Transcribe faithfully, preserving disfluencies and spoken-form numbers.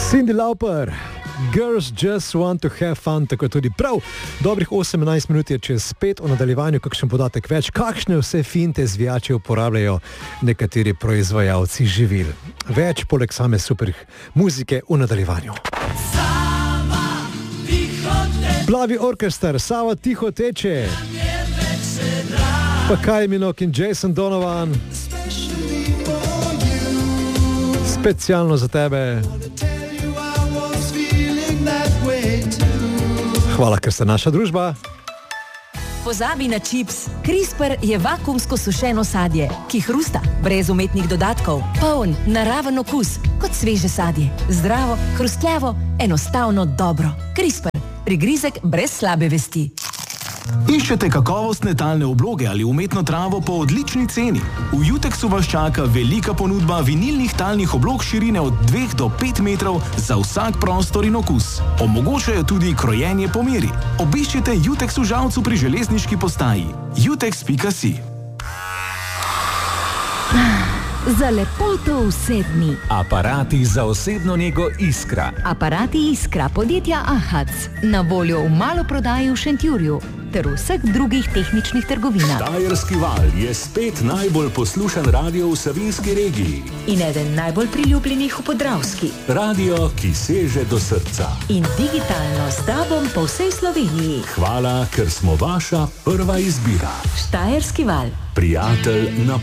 Cyndi Lauper, Girls Just Want to Have Fun, tako je tudi prav. Dobrih osemnajst minut je čez pet, v nadaljevanju kakšen podatek več, kakšne vse finte zvijače uporabljajo nekateri proizvajalci živil. Več poleg same super muzike v nadaljevanju. Plavi orkester, Sava tiho teče. Pa Kylie Minogue in Jason Donovan. Specialno za tebe. Hvala, ker ste naša družba. Pozabi na čips. CRISPR je vakuumsko sušeno sadje, ki hrusta, brez umetnih dodatkov, poln, naraven okus, kot sveže sadje. Zdravo, hrustljavo, enostavno dobro. CRISPR. Prigrizek brez slabe vesti. Iščete kakovostne talne obloge ali umetno travo po odlični ceni? V Jutexu vas čaka velika ponudba vinilnih talnih oblog širine od dveh do pet metrov za vsak prostor in okus. Omogočajo tudi krojenje po meri. Obiščite Jutex v Žalcu pri železniški postaji. jutex pika si. Za lepoto v sedmi. Aparati za osebno nego Iskra. Aparati Iskra podjetja Ahac. Na voljo v maloprodaji v Šentjurju ter v vseh drugih tehničnih trgovinah. Štajerski val je spet najbolj poslušan radio v Savinjski regiji. In eden najbolj priljubljenih v Podravski. Radio, ki seže do srca. In digitalno s tobom po vsej Sloveniji. Hvala, ker smo vaša prva izbira. Štajerski val. Prijatelj na